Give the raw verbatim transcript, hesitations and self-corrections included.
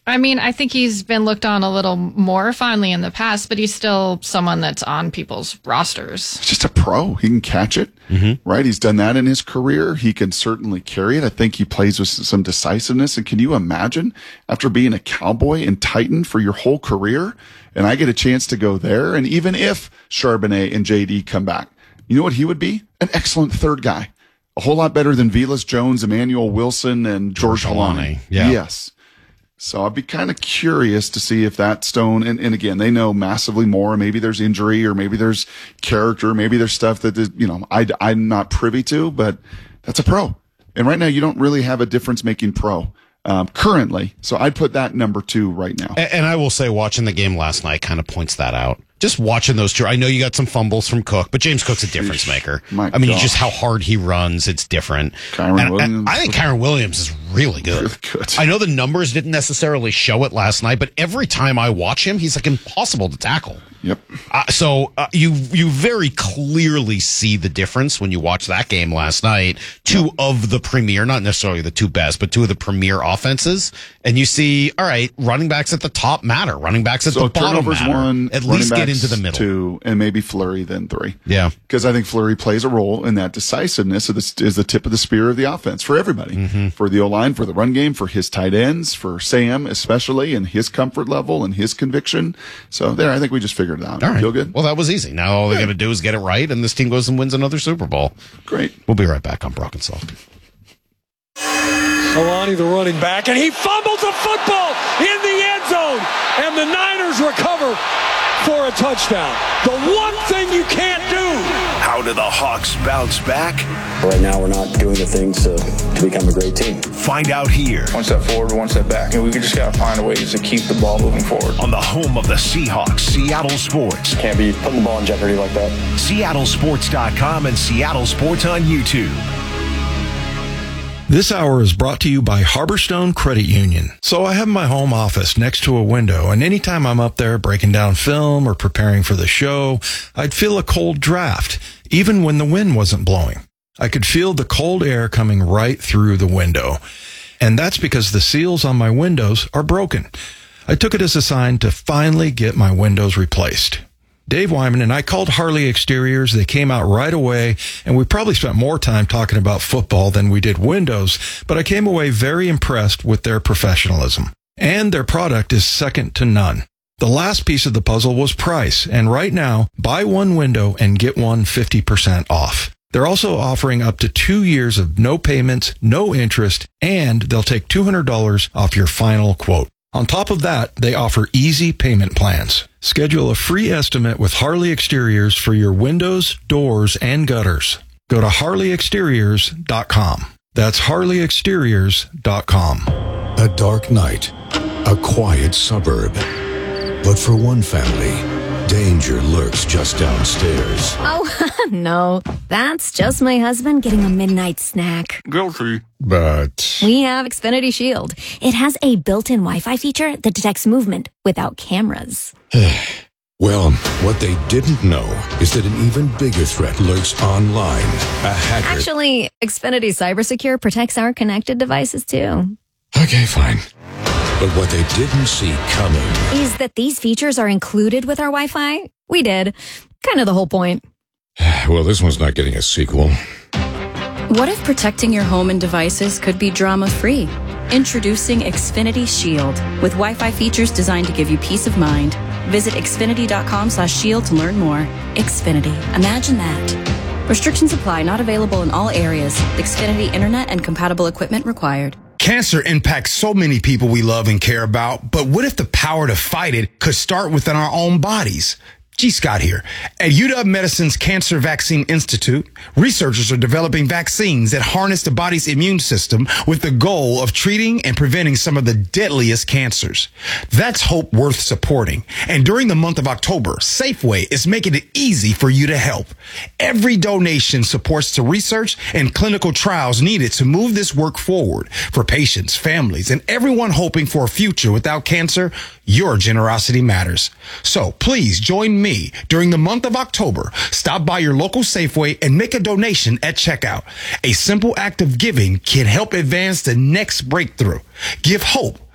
I mean, I think he's been looked on a little more fondly in the past, but he's still someone that's on people's rosters. He's just a pro. He can catch it, mm-hmm. right? He's done that in his career. He can certainly carry it. I think he plays with some decisiveness. And can you imagine after being a Cowboy and Titan for your whole career, and I get a chance to go there? And even if Charbonnet and J D come back, you know what he would be? An excellent third guy. A whole lot better than Vilas Jones, Emmanuel Wilson, and George Holani. Yeah. Yes. So I'd be kind of curious to see if that Stone, and, and again, they know massively more. Maybe there's injury or maybe there's character. Maybe there's stuff that, is, you know, I, I'm not privy to, but that's a pro. And right now you don't really have a difference making pro um, currently. So I'd put that number two right now. And, and I will say watching the game last night kind of points that out. Just watching those two, I know you got some fumbles from Cook, but James Cook's a difference maker. My I mean, gosh. just how hard he runs, it's different. Kyron and, Williams. and I think Kyron Williams is really good. Really good. I know the numbers didn't necessarily show it last night, but every time I watch him, he's like impossible to tackle. Yep. Uh, so uh, you you very clearly see the difference when you watch that game last night. Two yep. of the premier, not necessarily the two best, but two of the premier offenses, and you see, all right, running backs at the top matter, running backs at so the bottom turnovers matter. one, at least get into the middle. Two, and maybe Fleury then three. Yeah, because I think Fleury plays a role in that decisiveness. Of the, is the tip of the spear of the offense for everybody, mm-hmm. for the O line, for the run game, for his tight ends, for Sam especially, and his comfort level and his conviction. So there, I think we just figured it out. All right. Feel good? Well, that was easy. Now all they're going to do is get it right, and this team goes and wins another Super Bowl. Great. We'll be right back on Brock and Salk. Solani, the running back, and he fumbles a football in the end zone, and the Niners recover for a touchdown. The one thing you can't do. How do the Hawks bounce back? Right now, we're not doing the things to, to become a great team. Find out here. One step forward, one step back. And we just got to find ways to keep the ball moving forward. On the home of the Seahawks, Seattle Sports. Can't be putting the ball in jeopardy like that. Seattle Sports dot com and Seattle Sports on YouTube. This hour is brought to you by Harborstone Credit Union. So I have my home office next to a window, and anytime I'm up there breaking down film or preparing for the show, I'd feel a cold draft, even when the wind wasn't blowing. I could feel the cold air coming right through the window. And that's because the seals on my windows are broken. I took it as a sign to finally get my windows replaced. Dave Wyman and I called Harley Exteriors. They came out right away, and we probably spent more time talking about football than we did windows, but I came away very impressed with their professionalism. And their product is second to none. The last piece of the puzzle was price, and right now, buy one window and get one fifty percent off. They're also offering up to two years of no payments, no interest, and they'll take two hundred dollars off your final quote. On top of that, they offer easy payment plans. Schedule a free estimate with Harley Exteriors for your windows, doors, and gutters. Go to Harley Exteriors dot com. That's Harley Exteriors dot com. A dark night, a quiet suburb. But for one family, danger lurks just downstairs. Oh, no. That's just my husband getting a midnight snack. Guilty. But we have Xfinity Shield. It has a built-in Wi-Fi feature that detects movement without cameras. Well, what they didn't know is that an even bigger threat lurks online. A hacker. Actually, Xfinity CyberSecure protects our connected devices, too. Okay, fine. But what they didn't see coming is that these features are included with our Wi-Fi. We did. Kind of the whole point. Well, this one's not getting a sequel. What if protecting your home and devices could be drama-free? Introducing Xfinity Shield with Wi-Fi features designed to give you peace of mind. Visit Xfinity dot com slash shield to learn more. Xfinity. Imagine that. Restrictions apply. Not available in all areas. Xfinity Internet and compatible equipment required. Cancer impacts so many people we love and care about, but what if the power to fight it could start within our own bodies? G. Scott here. At U W Medicine's Cancer Vaccine Institute, researchers are developing vaccines that harness the body's immune system with the goal of treating and preventing some of the deadliest cancers. That's hope worth supporting. And during the month of October, Safeway is making it easy for you to help. Every donation supports the research and clinical trials needed to move this work forward for patients, families, and everyone hoping for a future without cancer. Your generosity matters. So please join me during the month of October. Stop by your local Safeway and make a donation at checkout. A simple act of giving can help advance the next breakthrough. Give hope